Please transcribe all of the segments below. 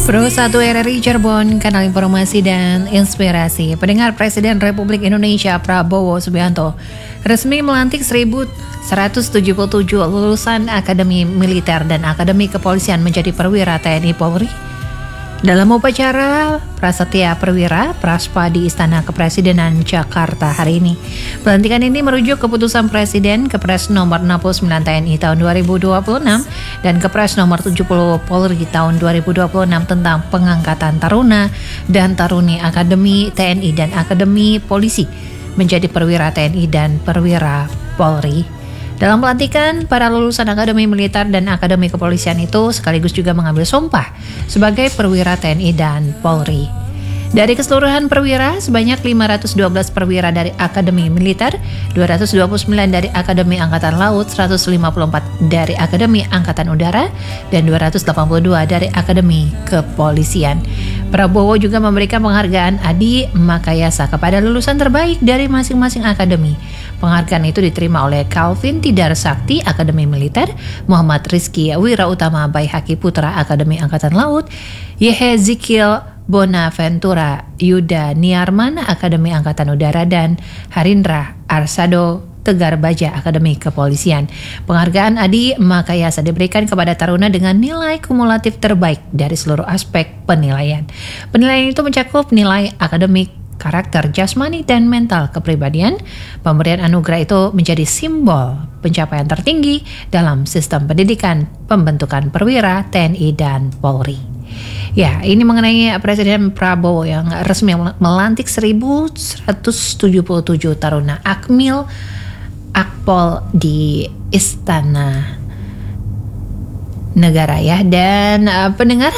Pro 1 RRI Cirebon, kanal informasi dan inspirasi. Pendengar, Presiden Republik Indonesia Prabowo Subianto resmi melantik 1.177 lulusan Akademi Militer dan Akademi Kepolisian menjadi perwira TNI Polri. Dalam upacara Prasetya Perwira Praspa di Istana Kepresidenan Jakarta hari ini. Pelantikan ini merujuk keputusan Presiden Kepres nomor 69 TNI tahun 2026 dan Kepres nomor 70 Polri tahun 2026 tentang pengangkatan taruna dan taruni Akademi TNI dan Akademi Polisi menjadi perwira TNI dan perwira Polri. Dalam pelantikan, para lulusan Akademi Militer dan Akademi Kepolisian itu sekaligus juga mengambil sumpah sebagai perwira TNI dan Polri. Dari keseluruhan perwira, sebanyak 512 perwira dari Akademi Militer, 229 dari Akademi Angkatan Laut, 154 dari Akademi Angkatan Udara, dan 282 dari Akademi Kepolisian. Prabowo juga memberikan penghargaan Adi Makayasa kepada lulusan terbaik dari masing-masing akademi. Penghargaan itu diterima oleh Calvin Tidar Sakti Akademi Militer, Muhammad Rizky Wirautama Baihaki Putra Akademi Angkatan Laut, Yehezkiel Bonaventura Yuda Niarman Akademi Angkatan Udara, dan Harindra Arsado Tegar Baja Akademi Kepolisian. Penghargaan Adi Makayasa diberikan kepada taruna dengan nilai kumulatif terbaik dari seluruh aspek penilaian. Penilaian itu mencakup nilai akademik, karakter, jasmani, dan mental kepribadian. Pemberian anugerah itu menjadi simbol pencapaian tertinggi dalam sistem pendidikan pembentukan perwira TNI dan Polri. Ya, ini mengenai Presiden Prabowo yang resmi melantik 1.177 taruna Akmil Akpol di Istana Negara ya. Dan pendengar,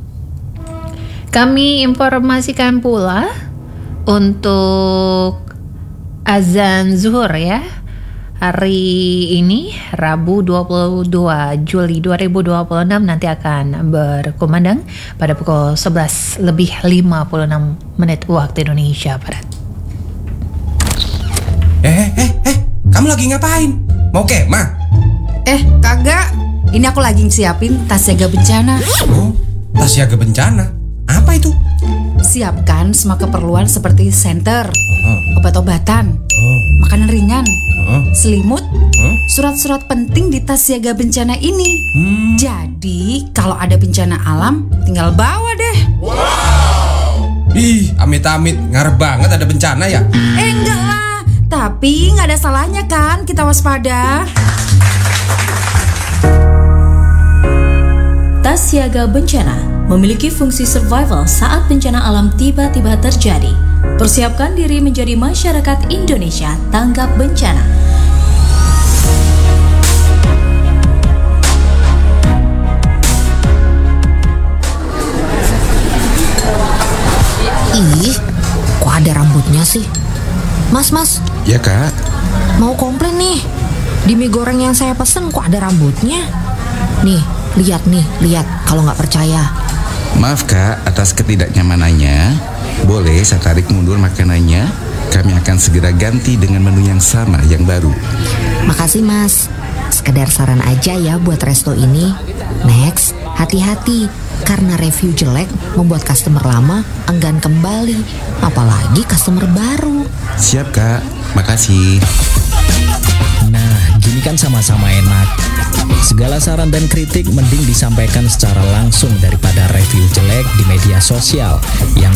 kami informasikan pula untuk azan zuhur ya. Hari ini Rabu 22 Juli 2026 nanti akan berkumandang pada pukul 11 lebih 56 menit waktu Indonesia Barat. Kamu lagi ngapain? Mau kemah? Kagak. Ini aku lagi siapin tas siaga bencana. Oh, tas siaga bencana? Apa itu? Siapkan semua keperluan seperti senter, obat-obatan, makanan ringan, selimut, surat-surat penting di tas siaga bencana ini. Jadi kalau ada bencana alam tinggal bawa deh. Wow. Ih, amit-amit, ngarep banget ada bencana ya? Enggak lah, tapi nggak ada salahnya kan kita waspada. Tas siaga bencana memiliki fungsi survival saat bencana alam tiba-tiba terjadi. Persiapkan diri menjadi masyarakat Indonesia tanggap bencana. Ih, kok ada rambutnya sih? Mas. Ya kak. Mau komplain nih. Di mie goreng yang saya pesen kok ada rambutnya? Nih, lihat kalau nggak percaya. Maaf kak, atas ketidaknyamanannya. Boleh saya tarik mundur makanannya? Kami akan segera ganti dengan menu yang sama, yang baru. Makasih mas. Sekedar saran aja ya buat resto ini. Next, hati-hati. Karena review jelek membuat customer lama enggan kembali. Apalagi customer baru. Siap kak, makasih. Nah, gini kan sama-sama enak. Segala saran dan kritik mending disampaikan secara langsung daripada review jelek di media sosial yang